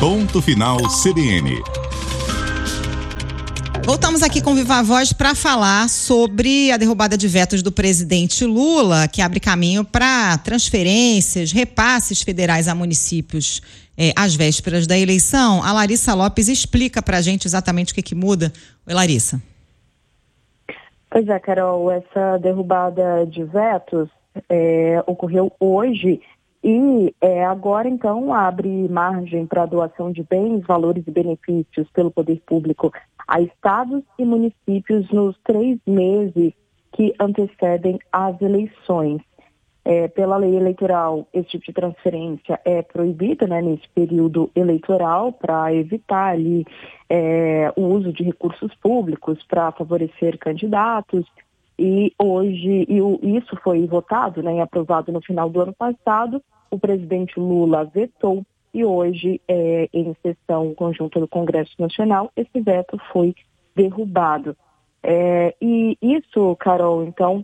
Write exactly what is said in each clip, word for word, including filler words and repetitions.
Ponto Final C B N. Voltamos aqui com Viva Voz para falar sobre a derrubada de vetos do presidente Lula, que abre caminho para transferências, repasses federais a municípios eh, às vésperas da eleição. A Larissa Lopes explica para a gente exatamente o que, que muda. Oi, Larissa. Pois é, Carol, essa derrubada de vetos é, ocorreu hoje e é, agora, então, abre margem para a doação de bens, valores e benefícios pelo poder público a estados e municípios nos três meses que antecedem as eleições. É, pela lei eleitoral, esse tipo de transferência é proibida, né, nesse período eleitoral para evitar ali, é, o uso de recursos públicos para favorecer candidatos. E hoje, e o, isso foi votado, né, e aprovado no final do ano passado. O presidente Lula vetou e hoje, é, em sessão conjunta do Congresso Nacional, esse veto foi derrubado. É, e isso, Carol, então,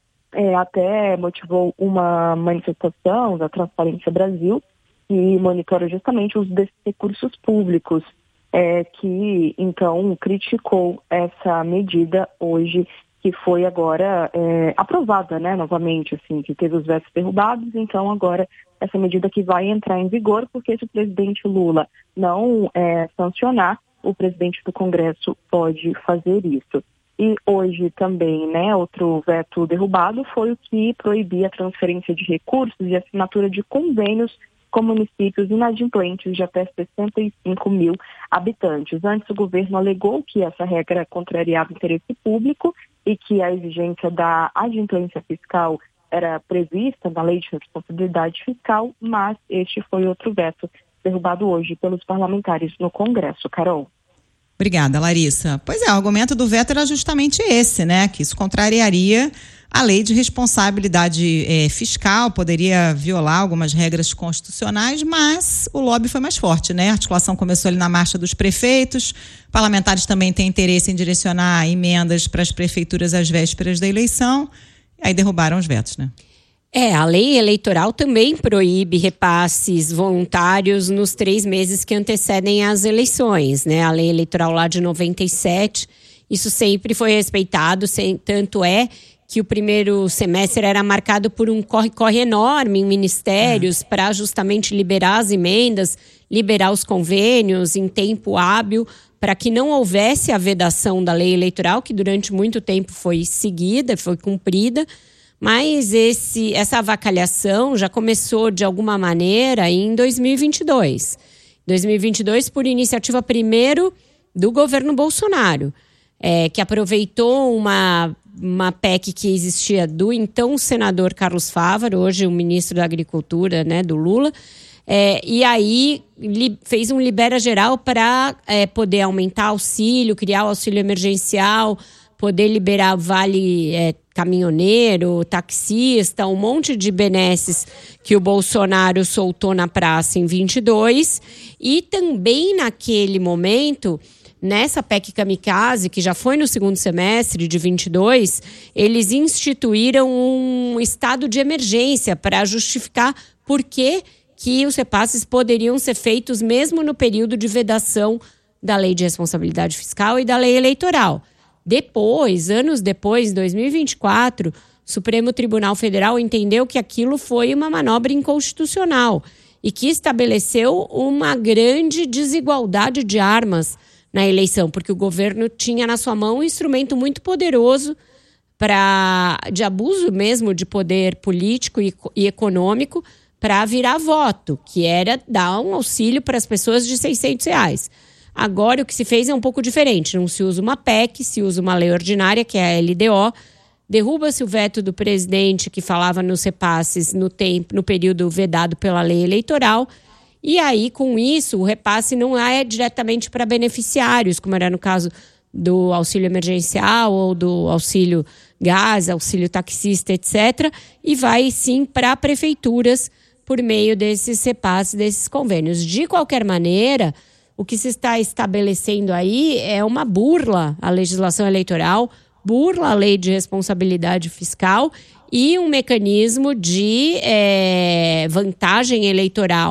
é, até motivou uma manifestação da Transparência Brasil, que monitora justamente o uso desses recursos públicos, é, que, então, criticou essa medida hoje, que foi agora é, aprovada, né, novamente, assim, que teve os vetos derrubados. Então agora essa medida que vai entrar em vigor, porque se o presidente Lula não é, sancionar, o presidente do Congresso pode fazer isso. E hoje também, né, outro veto derrubado foi o que proibia a transferência de recursos e assinatura de convênios com municípios inadimplentes de até sessenta e cinco mil habitantes. Antes, o governo alegou que essa regra contrariava o interesse público e que a exigência da adimplência fiscal era prevista na Lei de Responsabilidade Fiscal, mas este foi outro veto derrubado hoje pelos parlamentares no Congresso. Carol. Obrigada, Larissa. Pois é, o argumento do veto era justamente esse, né? Que isso contrariaria a Lei de Responsabilidade eh, Fiscal, poderia violar algumas regras constitucionais, mas o lobby foi mais forte, né? A articulação começou ali na marcha dos prefeitos, parlamentares também têm interesse em direcionar emendas para as prefeituras às vésperas da eleição, aí derrubaram os vetos, né? É, a lei eleitoral também proíbe repasses voluntários nos três meses que antecedem as eleições, né? A lei eleitoral lá de noventa e sete, isso sempre foi respeitado, sem, tanto é que o primeiro semestre era marcado por um corre-corre enorme em ministérios uhum. para justamente liberar as emendas, liberar os convênios em tempo hábil, para que não houvesse a vedação da lei eleitoral, que durante muito tempo foi seguida, foi cumprida. Mas esse, essa avacalhação já começou, de alguma maneira, em dois mil e vinte e dois. dois mil e vinte e dois, por iniciativa primeiro do governo Bolsonaro, é, que aproveitou uma, uma P E C que existia do então senador Carlos Fávaro, hoje o ministro da Agricultura, né, do Lula, é, e aí li, fez um libera geral para é, poder aumentar auxílio, criar o auxílio emergencial, poder liberar vale é, caminhoneiro, taxista, um monte de benesses que o Bolsonaro soltou na praça em vinte e dois. E também naquele momento, nessa P E C Kamikaze, que já foi no segundo semestre de vinte e dois, eles instituíram um estado de emergência para justificar por que, que os repasses poderiam ser feitos mesmo no período de vedação da Lei de Responsabilidade Fiscal e da Lei Eleitoral. Depois, anos depois, em dois mil e vinte e quatro, o Supremo Tribunal Federal entendeu que aquilo foi uma manobra inconstitucional e que estabeleceu uma grande desigualdade de armas na eleição, porque o governo tinha na sua mão um instrumento muito poderoso pra, de abuso mesmo de poder político e, e econômico para virar voto, que era dar um auxílio para as pessoas de seiscentos reais. Agora, o que se fez é um pouco diferente. Não se usa uma P E C, se usa uma lei ordinária, que é a L D O. Derruba-se o veto do presidente, que falava nos repasses no, tempo, no período vedado pela lei eleitoral. E aí, com isso, o repasse não é diretamente para beneficiários, como era no caso do auxílio emergencial ou do auxílio gás, auxílio taxista, etcétera. E vai, sim, para prefeituras por meio desses repasses, desses convênios. De qualquer maneira, o que se está estabelecendo aí é uma burla à legislação eleitoral, burla à lei de responsabilidade fiscal e um mecanismo de é, vantagem eleitoral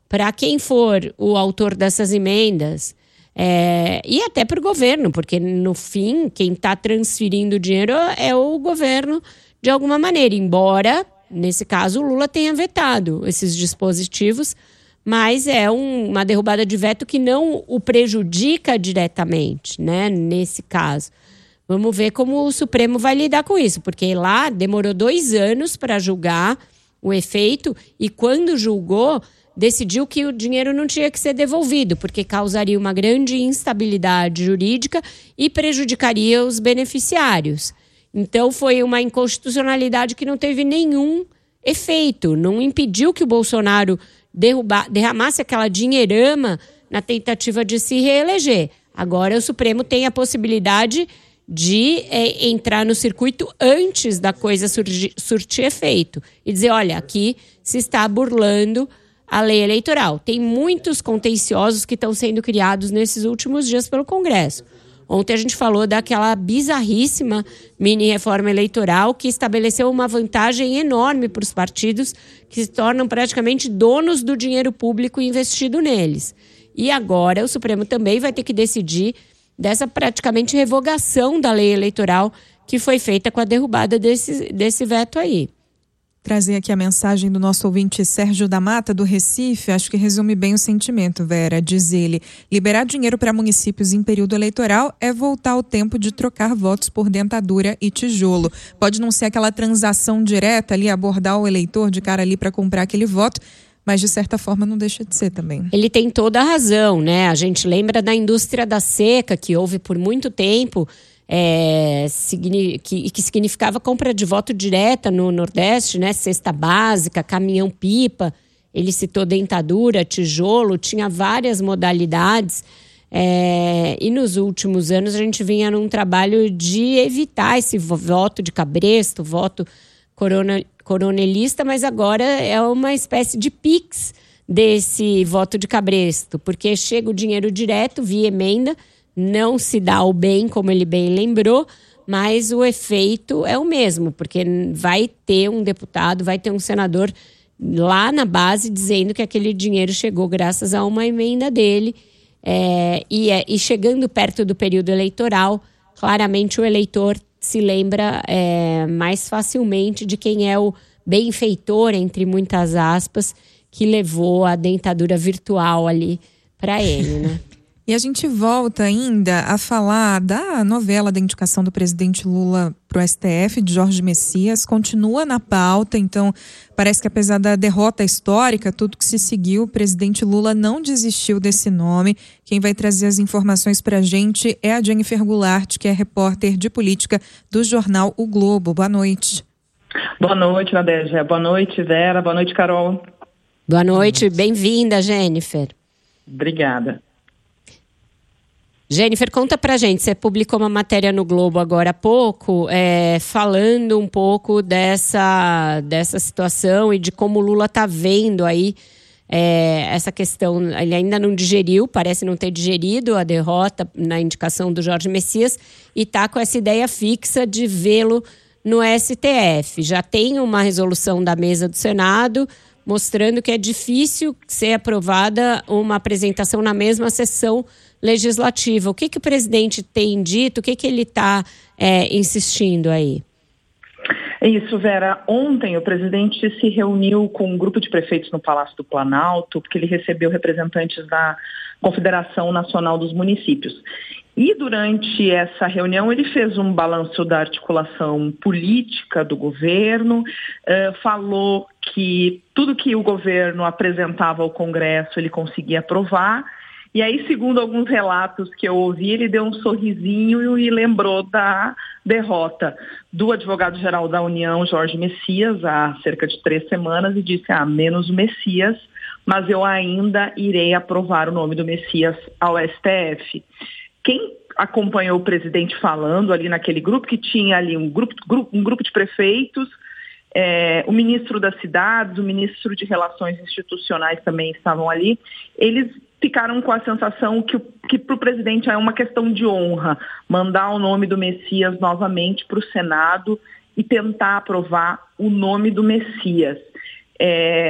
para quem for o autor dessas emendas é, e até para o governo, porque no fim quem está transferindo o dinheiro é o governo de alguma maneira, embora nesse caso o Lula tenha vetado esses dispositivos, mas é um, uma derrubada de veto que não o prejudica diretamente, né, nesse caso. Vamos ver como o Supremo vai lidar com isso, porque lá demorou dois anos para julgar o efeito e quando julgou, decidiu que o dinheiro não tinha que ser devolvido, porque causaria uma grande instabilidade jurídica e prejudicaria os beneficiários. Então foi uma inconstitucionalidade que não teve nenhum efeito, não impediu que o Bolsonaro derrubar, derramasse aquela dinheirama na tentativa de se reeleger. Agora o Supremo tem a possibilidade de é, entrar no circuito antes da coisa surgir, surtir efeito e dizer, olha, aqui se está burlando a lei eleitoral. Tem muitos contenciosos que estão sendo criados nesses últimos dias pelo Congresso. Ontem a gente falou daquela bizarríssima mini-reforma eleitoral que estabeleceu uma vantagem enorme para os partidos que se tornam praticamente donos do dinheiro público investido neles. E agora o Supremo também vai ter que decidir dessa praticamente revogação da lei eleitoral que foi feita com a derrubada desse, desse veto aí. Trazer aqui a mensagem do nosso ouvinte Sérgio da Mata, do Recife, acho que resume bem o sentimento, Vera. Diz ele, liberar dinheiro para municípios em período eleitoral é voltar ao tempo de trocar votos por dentadura e tijolo. Pode não ser aquela transação direta ali, abordar o eleitor de cara ali para comprar aquele voto, mas de certa forma não deixa de ser também. Ele tem toda a razão, né? A gente lembra da indústria da seca, que houve por muito tempo, é, que, que significava compra de voto direta no Nordeste, né? Cesta básica, caminhão-pipa. Ele citou dentadura, tijolo, tinha várias modalidades. É, e nos últimos anos a gente vinha num trabalho de evitar esse voto de cabresto, voto corona, coronelista, mas agora é uma espécie de pix desse voto de cabresto, porque chega o dinheiro direto via emenda, não se dá o bem, como ele bem lembrou, mas o efeito é o mesmo, porque vai ter um deputado, vai ter um senador lá na base dizendo que aquele dinheiro chegou graças a uma emenda dele, é, e, é, e chegando perto do período eleitoral, claramente o eleitor se lembra é, mais facilmente de quem é o benfeitor, entre muitas aspas, que levou a dentadura virtual ali para ele, né? E a gente volta ainda a falar da novela da indicação do presidente Lula para o S T F, de Jorge Messias, continua na pauta, então parece que apesar da derrota histórica, tudo que se seguiu, o presidente Lula não desistiu desse nome. Quem vai trazer as informações para a gente é a Jennifer Goulart, que é repórter de política do jornal O Globo. Boa noite. Boa noite, Nadégia. Boa noite, Vera. Boa noite, Carol. Boa noite, bem-vinda, Jennifer. Obrigada. Jennifer, conta pra gente, você publicou uma matéria no Globo agora há pouco, é, falando um pouco dessa, dessa situação e de como o Lula tá vendo aí é, essa questão. Ele ainda não digeriu, parece não ter digerido a derrota na indicação do Jorge Messias e tá com essa ideia fixa de vê-lo no S T F. Já tem uma resolução da mesa do Senado mostrando que é difícil ser aprovada uma apresentação na mesma sessão legislativa. O que, que o presidente tem dito? O que, que ele está é, insistindo aí? É isso, Vera. Ontem o presidente se reuniu com um grupo de prefeitos no Palácio do Planalto, porque ele recebeu representantes da Confederação Nacional dos Municípios. E durante essa reunião ele fez um balanço da articulação política do governo, uh, falou que tudo que o governo apresentava ao Congresso ele conseguia aprovar. E aí, segundo alguns relatos que eu ouvi, ele deu um sorrisinho e lembrou da derrota do advogado-geral da União, Jorge Messias, há cerca de três semanas, e disse, ah, menos o Messias, mas eu ainda irei aprovar o nome do Messias ao S T F. Quem acompanhou o presidente falando ali naquele grupo, que tinha ali um grupo, um grupo de prefeitos, é, o ministro das cidades, o ministro de Relações Institucionais também estavam ali, eles ficaram com a sensação que, que para o presidente é uma questão de honra, mandar o nome do Messias novamente para o Senado e tentar aprovar o nome do Messias. É,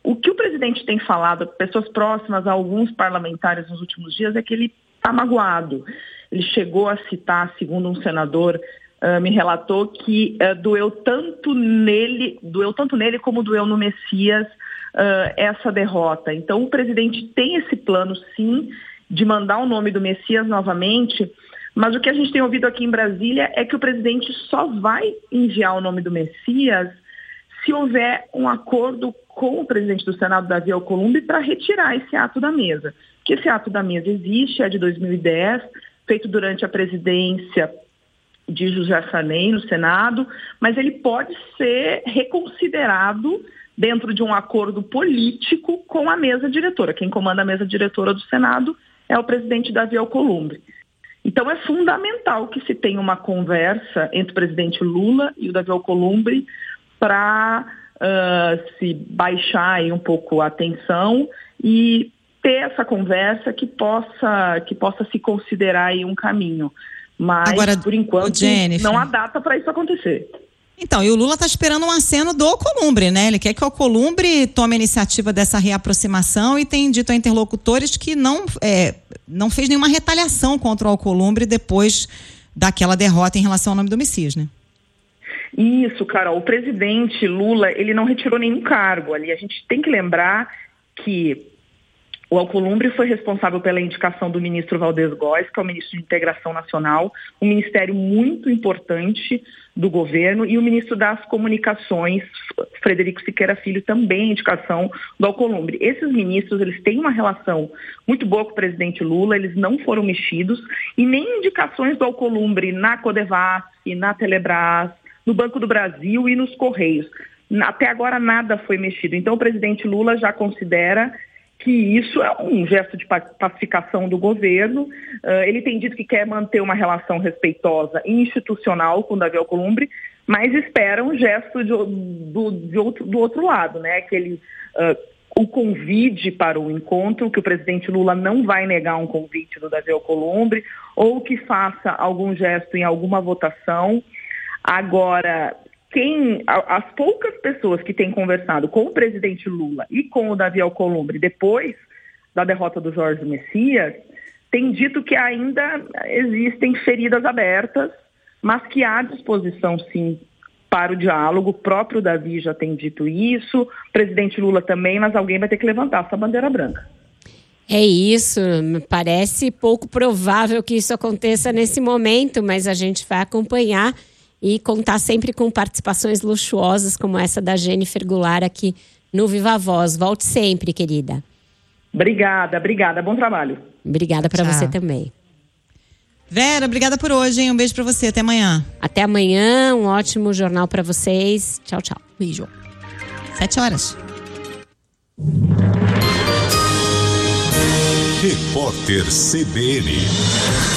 O que o presidente tem falado, pessoas próximas a alguns parlamentares nos últimos dias, é que ele está magoado. Ele chegou a citar, segundo um senador, uh, me relatou que uh, doeu tanto nele, doeu tanto nele como doeu no Messias uh, essa derrota. Então o presidente tem esse plano, sim, de mandar o nome do Messias novamente, mas o que a gente tem ouvido aqui em Brasília é que o presidente só vai enviar o nome do Messias se houver um acordo com o presidente do Senado, Davi Alcolumbre, para retirar esse ato da mesa. Que esse ato da mesa existe, é de dois mil e dez, feito durante a presidência de José Sarney no Senado, mas ele pode ser reconsiderado dentro de um acordo político com a mesa diretora. Quem comanda a mesa diretora do Senado é o presidente Davi Alcolumbre. Então é fundamental que se tenha uma conversa entre o presidente Lula e o Davi Alcolumbre para uh, se baixar aí um pouco a tensão e ter essa conversa que possa, que possa se considerar aí um caminho. Mas, Agora, por enquanto, não há data para isso acontecer. Então, e o Lula está esperando um aceno do Alcolumbre, né? Ele quer que o Alcolumbre tome a iniciativa dessa reaproximação e tem dito a interlocutores que não, é, não fez nenhuma retaliação contra o Alcolumbre depois daquela derrota em relação ao nome do Messias, né? Isso, Carol. O presidente Lula, ele não retirou nenhum cargo ali. A gente tem que lembrar que o Alcolumbre foi responsável pela indicação do ministro Valdez Góes, que é o ministro de Integração Nacional, um ministério muito importante do governo, e o ministro das Comunicações, Frederico Siqueira Filho, também indicação do Alcolumbre. Esses ministros, eles têm uma relação muito boa com o presidente Lula, eles não foram mexidos, e nem indicações do Alcolumbre na Codevasf, na Telebrás, no Banco do Brasil e nos Correios. Até agora nada foi mexido. Então o presidente Lula já considera que isso é um gesto de pacificação do governo. Uh, ele tem dito que quer manter uma relação respeitosa e institucional com o Davi Alcolumbre, mas espera um gesto de, do, de outro, do outro lado, né? Que ele uh, o convide para o encontro, que o presidente Lula não vai negar um convite do Davi Alcolumbre, ou que faça algum gesto em alguma votação. Agora, quem, as poucas pessoas que têm conversado com o presidente Lula e com o Davi Alcolumbre depois da derrota do Jorge Messias, têm dito que ainda existem feridas abertas, mas que há disposição, sim, para o diálogo. O próprio Davi já tem dito isso, o presidente Lula também, mas alguém vai ter que levantar essa bandeira branca. É isso, parece pouco provável que isso aconteça nesse momento, mas a gente vai acompanhar e contar sempre com participações luxuosas como essa da Jennifer Goulart aqui no Viva Voz. Volte sempre, querida. Obrigada, obrigada. Bom trabalho. Obrigada para você também. Vera, obrigada por hoje, hein? Um beijo para você. Até amanhã. Até amanhã. Um ótimo jornal para vocês. Tchau, tchau. Beijo. Sete horas. Repórter C B N.